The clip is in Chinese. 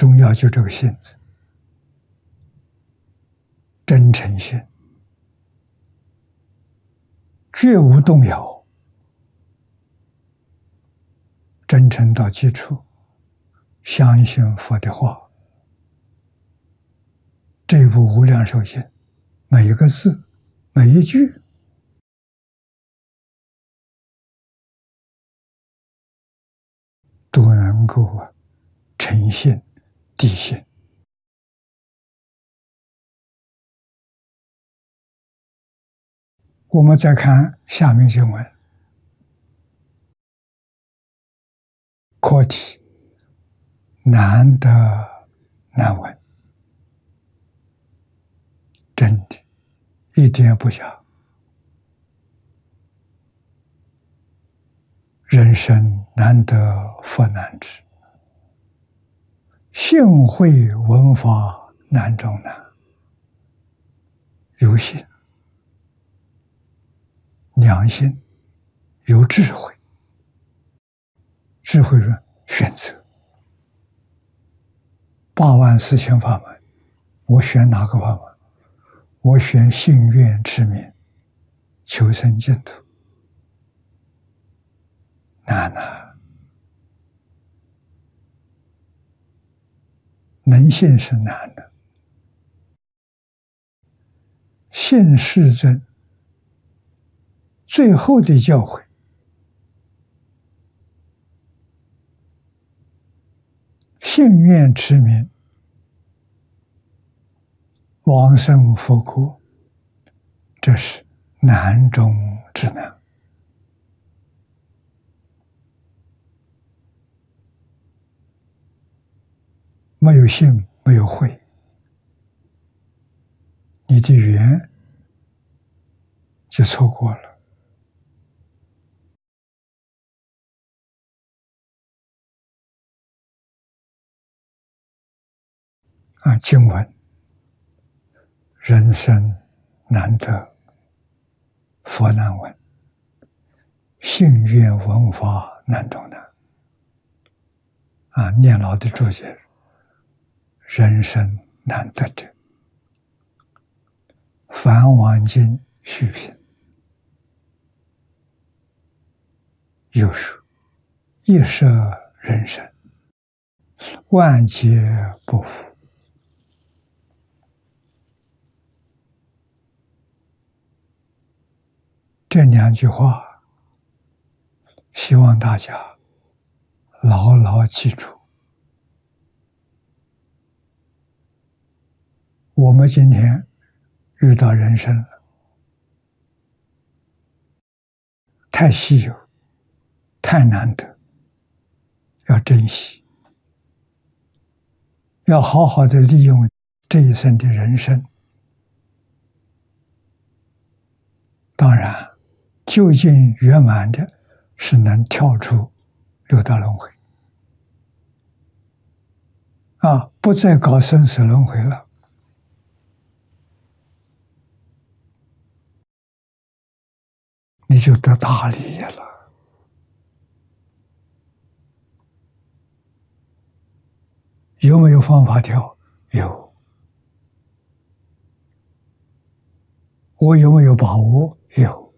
重要就这个心字，真诚心，绝无动摇，真诚到基础，相信佛的话，这部无量寿经，每一个字，每一句，都能够诚信地信。我们再看下面经文，课题难得难闻，真的，一点不假。人生难得佛难知，信会闻法难中难。有心、良心、有智慧，智慧人选择84000法门，我选哪个法门？我选信愿持名，求生净土。难啊！能信是难的。信世尊最后的教诲，信愿持名，往生佛国，这是难中之难。没有信，没有慧，你的缘就错过了。经文，人生难得佛难闻，信愿闻法难中难。念老的注解，人生难得者，梵王经续品又说：一舍人生，万劫不复。这2句话，希望大家牢牢记住。我们今天遇到人生了，太稀有，太难得，要珍惜，要好好的利用这一生的人生。当然，究竟圆满的是能跳出六道轮回，不再搞生死轮回了。你就得大利益了。有没有方法跳？有。我有没有把握？有。